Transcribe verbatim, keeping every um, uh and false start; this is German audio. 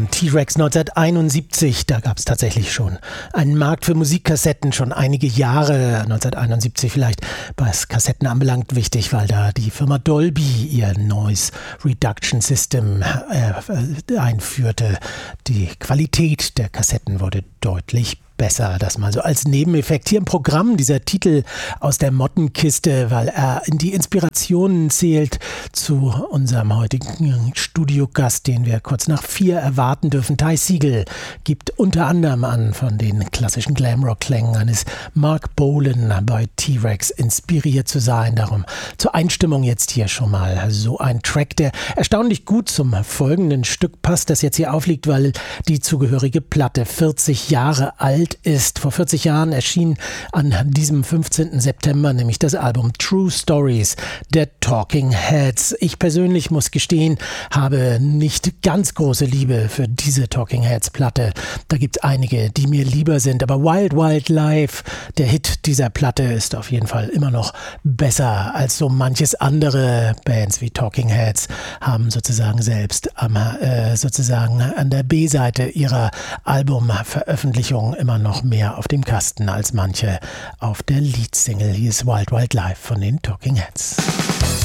von T-Rex neunzehnhunderteinundsiebzig. Da gab es tatsächlich schon einen Markt für Musikkassetten, schon einige Jahre, neunzehnhunderteinundsiebzig vielleicht, was Kassetten anbelangt, wichtig, weil da die Firma Dolby ihr Noise Reduction System äh, einführte. Die Qualität der Kassetten wurde deutlich besser. Das mal so als Nebeneffekt. Hier im Programm dieser Titel aus der Mottenkiste, weil er in die Inspirationen zählt zu unserem heutigen Studiogast, den wir kurz nach vier erwarten dürfen. Ty Segall gibt unter anderem an, von den klassischen Glamrock-Klängen eines Mark Bolan bei T-Rex inspiriert zu sein. Darum zur Einstimmung jetzt hier schon mal so ein Track, der erstaunlich gut zum folgenden Stück passt, das jetzt hier aufliegt, weil die zugehörige Platte vierzig Jahre alt ist. Vor vierzig Jahren erschien an diesem fünfzehnten September nämlich das Album True Stories der Talking Heads. Ich persönlich muss gestehen, habe nicht ganz große Liebe für diese Talking Heads Platte. Da gibt es einige, die mir lieber sind, aber Wild Wild Life, der Hit dieser Platte, ist auf jeden Fall immer noch besser als so manches andere. Bands wie Talking Heads haben sozusagen selbst am, äh, sozusagen an der B-Seite ihrer Albumveröffentlichung immer noch mehr auf dem Kasten als manche auf der Leadsingle. Hier ist Wild Wild Life von den Talking Heads.